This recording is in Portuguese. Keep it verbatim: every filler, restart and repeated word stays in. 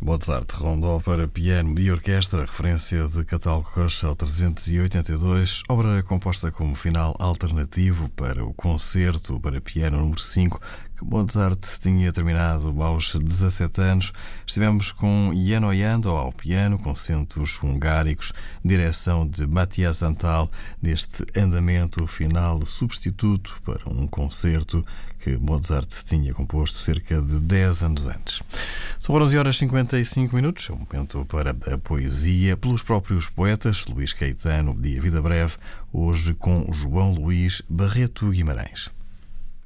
Mozart rondou para piano e orquestra, referência de Catálogo Kochel trezentos e oitenta e dois, obra composta como final alternativo para o concerto para piano número cinco, que Mozart tinha terminado aos dezassete anos. Estivemos com János Jandó ao piano, com acentos hungáricos, direção de Matthias Antal, neste andamento final substituto para um concerto que Mozart tinha composto cerca de dez anos antes. São onze horas e cinquenta e cinco minutos, é um momento para a poesia pelos próprios poetas. Luís Caetano e A Vida Breve, hoje com João Luís Barreto Guimarães.